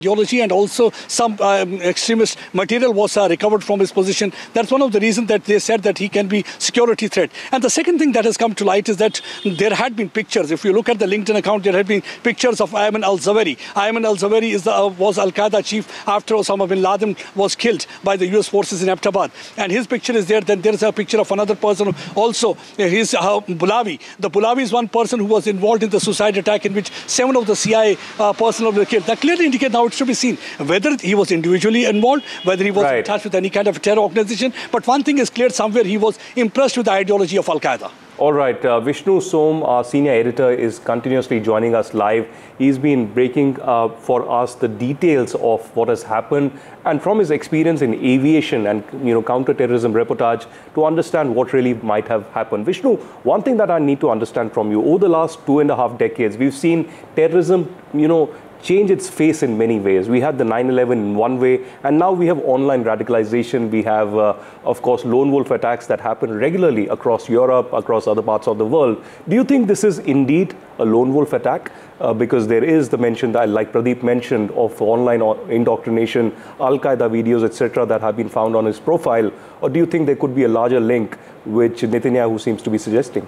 ideology, and also some extremist material was recovered from his position. That's one of the reasons that they said that he can be security threat. And the second thing that has come to light is that there had been pictures. If you look at the LinkedIn account, there had been pictures of Ayman al-Zawahiri. Ayman al-Zawahiri was Al-Qaeda chief after Osama bin Laden was killed by the US forces in Abbottabad. And his picture is there. Then there is a picture of another person also. He's Bulawi. The Bulawi is one person who was involved in the suicide attack in which 7 of the CIA personnel were killed. That clearly indicates now it should be seen whether he was individually involved, whether he was in touch with any kind of terror organization. But one thing is clear, somewhere he was impressed with the ideology of Al-Qaeda. All right, Vishnu Som, our senior editor, is continuously joining us live. He's been breaking for us the details of what has happened, and from his experience in aviation and counter-terrorism reportage, to understand what really might have happened. Vishnu, one thing that I need to understand from you, over the last 2.5 decades, we've seen terrorism, change its face in many ways. We had the 9/11 in one way, and now we have online radicalization. We have, of course, lone wolf attacks that happen regularly across Europe, across other parts of the world. Do you think this is indeed a lone wolf attack? Because there is the mention that, like Pradeep mentioned, of online indoctrination, Al-Qaeda videos, etc., that have been found on his profile. Or do you think there could be a larger link, which Netanyahu seems to be suggesting?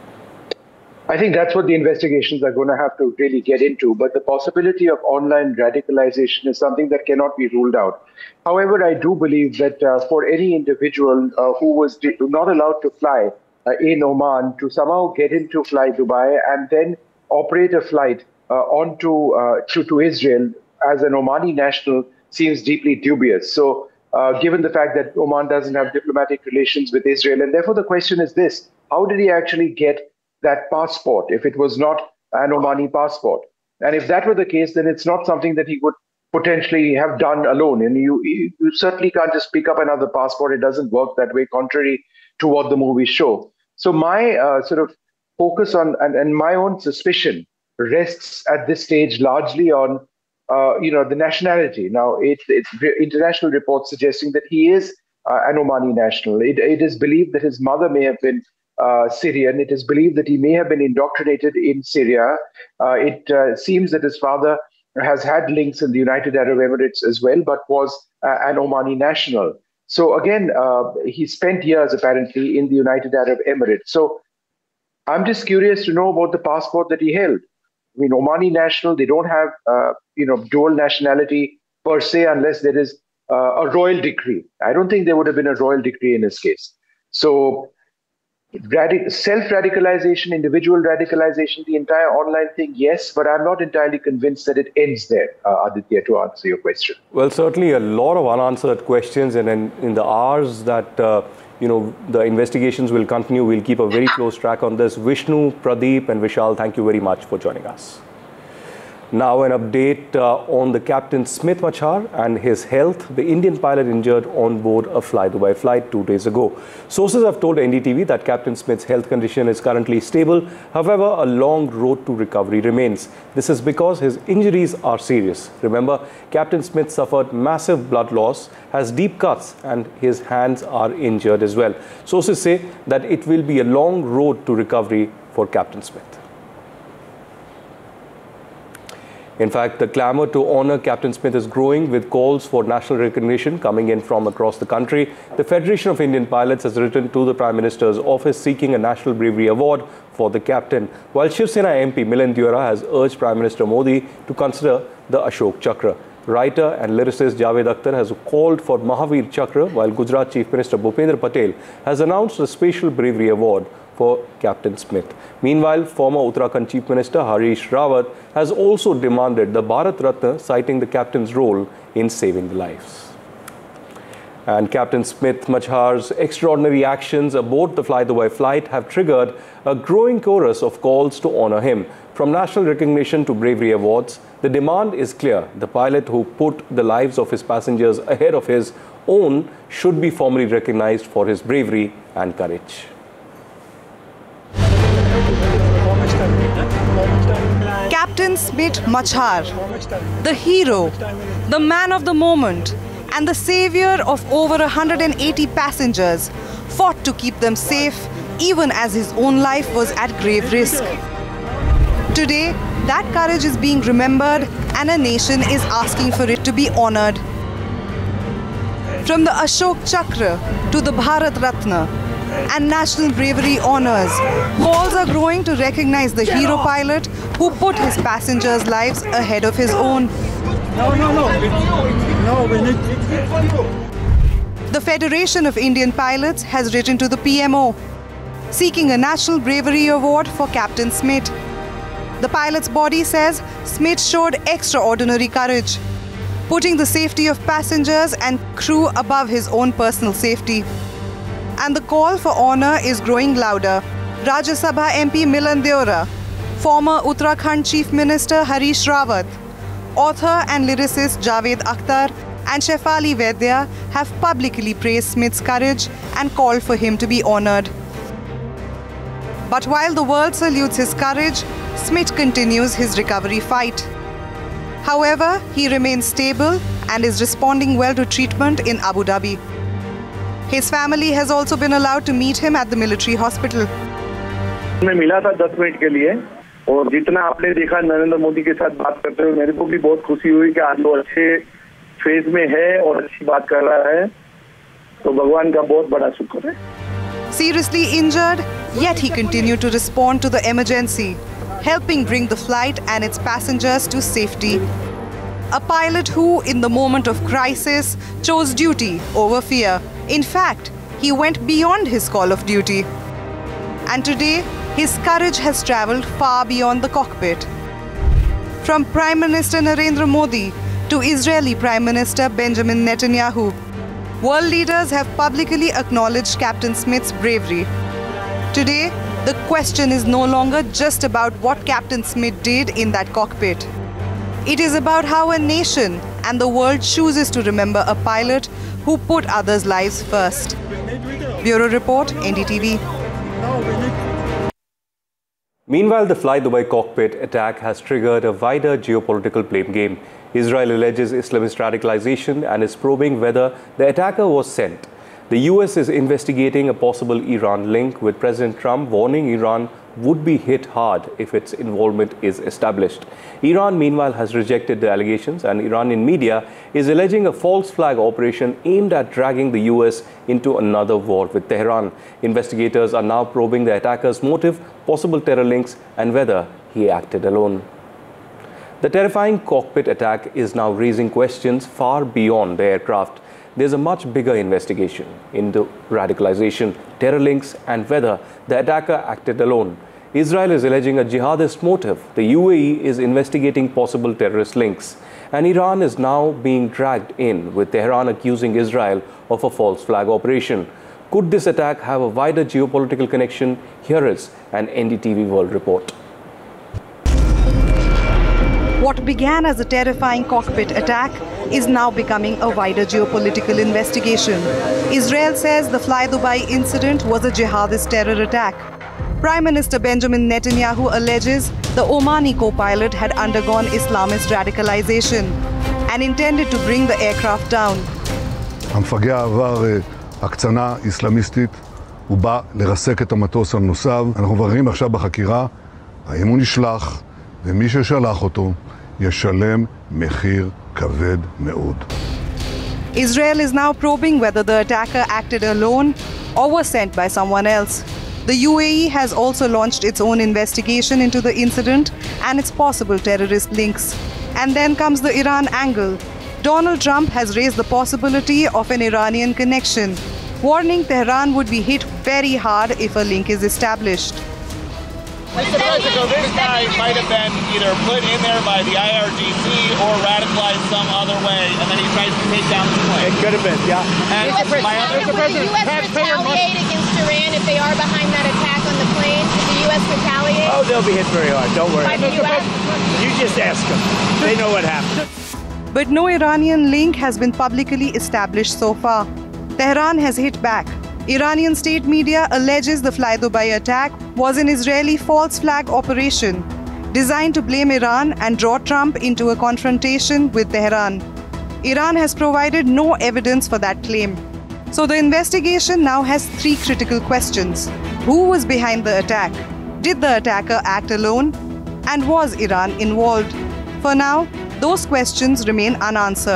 I think that's what the investigations are going to have to really get into. But the possibility of online radicalization is something that cannot be ruled out. However, I do believe that for any individual who was not allowed to fly in Oman to somehow get into Fly Dubai and then operate a flight to Israel as an Omani national seems deeply dubious. So given the fact that Oman doesn't have diplomatic relations with Israel, and therefore the question is this: how did he actually get that passport if it was not an Omani passport? And if that were the case, then it's not something that he would potentially have done alone. And you certainly can't just pick up another passport. It doesn't work that way, contrary to what the movies show. So my sort of focus on and my own suspicion rests at this stage largely on the nationality. Now, it's international reports suggesting that he is an Omani national. It is believed that his mother may have been Syrian. It is believed that he may have been indoctrinated in Syria. It seems that his father has had links in the United Arab Emirates as well, but was an Omani national. So again, he spent years apparently in the United Arab Emirates. So I'm just curious to know about the passport that he held. I mean, Omani national, they don't have dual nationality per se unless there is a royal decree. I don't think there would have been a royal decree in his case. So self-radicalization, individual radicalization, the entire online thing, yes, but I'm not entirely convinced that it ends there, Aditya, to answer your question. Well, certainly a lot of unanswered questions, and in the hours that the investigations will continue, we'll keep a very close track on this. Vishnu, Pradeep and Vishal, thank you very much for joining us. Now an update on the Captain Smith Machar and his health. The Indian pilot injured on board a Fly Dubai flight 2 days ago. Sources have told NDTV that Captain Smith's health condition is currently stable. However, a long road to recovery remains. This is because his injuries are serious. Remember, Captain Smith suffered massive blood loss, has deep cuts, and his hands are injured as well. Sources say that it will be a long road to recovery for Captain Smith. In fact, the clamor to honor Captain Smith is growing, with calls for national recognition coming in from across the country. The Federation of Indian Pilots has written to the Prime Minister's office seeking a National Bravery Award for the captain, while Shiv Sena MP Milind Deora has urged Prime Minister Modi to consider the Ashok Chakra. Writer and lyricist Javed Akhtar has called for Mahavir Chakra, while Gujarat Chief Minister Bhupendra Patel has announced a special bravery award for Captain Smith. Meanwhile, former Uttarakhand Chief Minister Harish Rawat has also demanded the Bharat Ratna, citing the captain's role in saving lives. And Captain Smith Machar's extraordinary actions aboard the Fly Dubai flight have triggered a growing chorus of calls to honor him. From national recognition to bravery awards, the demand is clear. The pilot who put the lives of his passengers ahead of his own should be formally recognized for his bravery and courage. Captain Smith Machar, the hero, the man of the moment, and the savior of over 180 passengers, fought to keep them safe even as his own life was at grave risk. Today, that courage is being remembered and a nation is asking for it to be honored. From the Ashok Chakra to the Bharat Ratna and National Bravery Honours, calls are growing to recognize the hero pilot who put his passengers' lives ahead of his own. The Federation of Indian Pilots has written to the PMO, seeking a National Bravery Award for Captain Smit. The pilot's body says Smit showed extraordinary courage, putting the safety of passengers and crew above his own personal safety. And the call for honour is growing louder. Rajya Sabha MP Milan Deora, former Uttarakhand Chief Minister Harish Rawat, author and lyricist Javed Akhtar and Shefali Vaidya have publicly praised Smit's courage and called for him to be honoured. But while the world salutes his courage, Smit continues his recovery fight. However, he remains stable and is responding well to treatment in Abu Dhabi. His family has also been allowed to meet him at the military hospital. मैं मिला था 10 minute के लिए और जितना आपने देखा नरेंद्र मोदी के साथ बात करते हुए मेरे को भी बहुत खुशी हुई कि आज वो अच्छे फेज में है और अच्छी बात कर रहा है तो भगवान का बहुत बड़ा शुक्र है. Seriously injured, yet he continued to respond to the emergency, helping bring the flight and its passengers to safety. A pilot who, in the moment of crisis, chose duty over fear. In fact, he went beyond his call of duty. And today, his courage has travelled far beyond the cockpit. From Prime Minister Narendra Modi to Israeli Prime Minister Benjamin Netanyahu, world leaders have publicly acknowledged Captain Smit's bravery. Today, the question is no longer just about what Captain Smit did in that cockpit. It is about how a nation and the world chooses to remember a pilot who put others' lives first. Bureau Report, NDTV. Meanwhile, the Fly Dubai cockpit attack has triggered a wider geopolitical blame game. Israel alleges Islamist radicalization and is probing whether the attacker was sent. The US is investigating a possible Iran link, with President Trump warning Iran would be hit hard if its involvement is established. Iran, meanwhile, has rejected the allegations, and Iranian media is alleging a false flag operation aimed at dragging the US into another war with Tehran. Investigators are now probing the attacker's motive, possible terror links, and whether he acted alone. The terrifying cockpit attack is now raising questions far beyond the aircraft. There's a much bigger investigation into radicalization, terror links, and whether the attacker acted alone. Israel is alleging a jihadist motive. The UAE is investigating possible terrorist links. And Iran is now being dragged in, with Tehran accusing Israel of a false flag operation. Could this attack have a wider geopolitical connection? Here is an NDTV World Report. What began as a terrifying cockpit attack is now becoming a wider geopolitical investigation. Israel says the Fly Dubai incident was a jihadist terror attack. Prime Minister Benjamin Netanyahu alleges the Omani co-pilot had undergone Islamist radicalization and intended to bring the aircraft down. המפגע עבר הקצנה איסלאמיסטית, הוא בא לרסק את המטוס על נוסעיו. אנחנו מבררים עכשיו בחקירה, האם הוא נשלח, ומי ששלח אותו ישלם מחיר כבד מאוד. Israel is now probing whether the attacker acted alone or was sent by someone else. The UAE has also launched its own investigation into the incident and its possible terrorist links. And then comes the Iran angle. Donald Trump has raised the possibility of an Iranian connection, warning Tehran would be hit very hard if a link is established. Mr. President, this guy might have been either put in there by the IRGC or radicalized some other way, and then he tries to take down the plane. It could have been, yeah. And will the U.S. retaliate against Iran if they are behind that attack on the plane? Did the U.S. retaliate? Oh, they'll be hit very hard. Don't worry. By the U.S.? You just ask them. They know what happened. But no Iranian link has been publicly established so far. Tehran has hit back. Iranian state media alleges the Fly Dubai attack was an Israeli false flag operation designed to blame Iran and draw Trump into a confrontation with Tehran. Iran has provided no evidence for that claim. So the investigation now has three critical questions. Who was behind the attack? Did the attacker act alone? And was Iran involved? For now, those questions remain unanswered.